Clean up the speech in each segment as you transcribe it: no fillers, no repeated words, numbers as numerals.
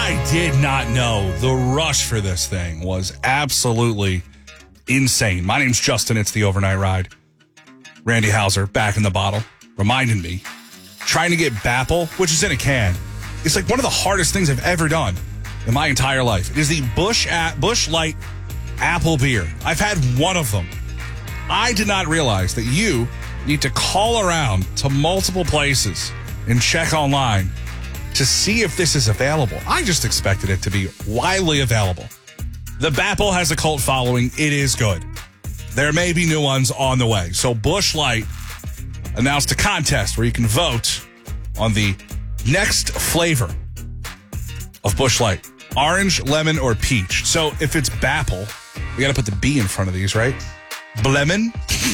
I did not know the rush for this thing was absolutely insane. My name's Justin. It's the Overnight Ride. Randy Hauser back in the bottle, reminding me, trying to get Bapple, which is in a can, it's like one of the hardest things I've ever done in my entire life. It is the Busch Light Apple beer. I've had one of them. I did not realize that you need to call around to multiple places and check online to see if this is available. I just expected it to be widely available. The Bapple has a cult following. It is good. There may be new ones on the way. So Busch Light announced a contest where you can vote on the next flavor of Busch Light. Orange, lemon, or peach. So if it's Bapple, we got to put the B in front of these, right? Blemon,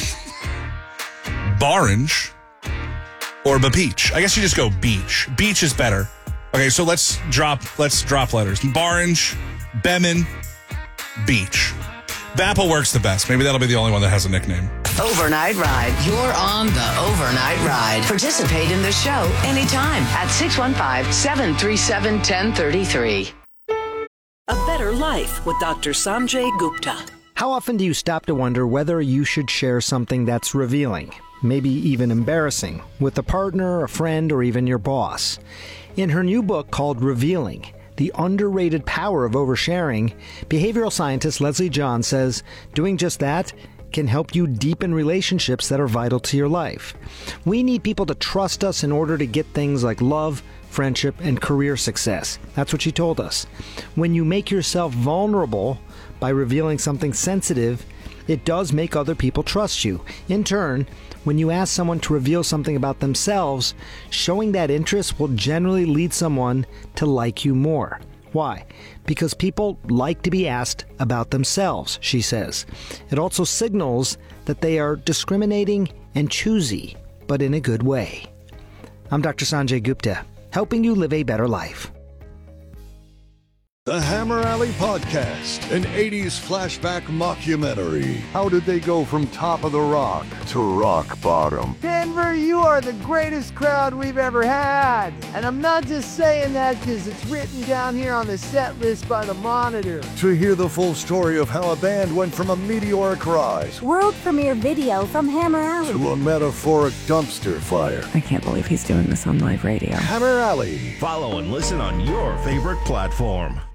Barange, or Bapeach. I guess you just go beach. Beach is better. Okay, so let's drop letters. Barange, Bemin, Beach. Bapple works the best. Maybe that'll be the only one that has a nickname. Overnight Ride. You're on the Overnight Ride. Participate in the show anytime at 615-737-1033. A Better Life with Dr. Sanjay Gupta. How often do you stop to wonder whether you should share something that's revealing, maybe even embarrassing, with a partner, a friend, or even your boss? In her new book called Revealing, The Underrated Power of Oversharing, behavioral scientist Leslie John says doing just that can help you deepen relationships that are vital to your life. We need people to trust us in order to get things like love, friendship, and career success. That's what she told us. When you make yourself vulnerable by revealing something sensitive, it does make other people trust you. In turn, when you ask someone to reveal something about themselves, showing that interest will generally lead someone to like you more. Why? Because people like to be asked about themselves, she says. It also signals that they are discriminating and choosy, but in a good way. I'm Dr. Sanjay Gupta, helping you live a better life. The Hammer Alley Podcast, an 80s flashback mockumentary. How did they go from top of the rock to rock bottom? Denver, you are the greatest crowd we've ever had. And I'm not just saying that because it's written down here on the set list by the Monitor. To hear the full story of how a band went from a meteoric rise world premiere video from Hammer Alley to a metaphoric dumpster fire. I can't believe he's doing this on live radio. Hammer Alley. Follow and listen on your favorite platform.